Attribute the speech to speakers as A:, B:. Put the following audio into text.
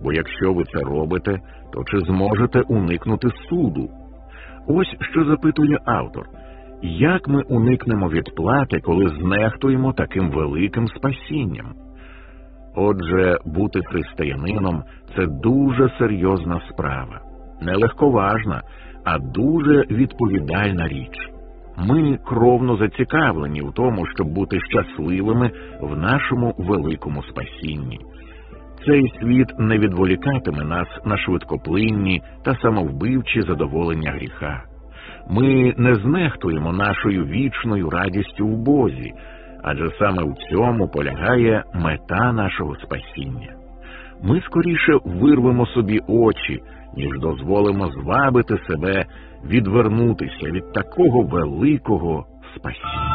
A: бо якщо ви це робите, то чи зможете уникнути суду? Ось що запитує автор. Як ми уникнемо відплати, коли знехтуємо таким великим спасінням? Отже, бути християнином – це дуже серйозна справа. Не легковажна, а дуже відповідальна річ. Ми кровно зацікавлені в тому, щоб бути щасливими в нашому великому спасінні. Цей світ не відволікатиме нас на швидкоплинні та самовбивчі задоволення гріха. Ми не знехтуємо нашою вічною радістю в Бозі, адже саме в цьому полягає мета нашого спасіння. Ми скоріше вирвемо собі очі, ніж дозволимо звабити себе відвернутися від такого великого спасіння.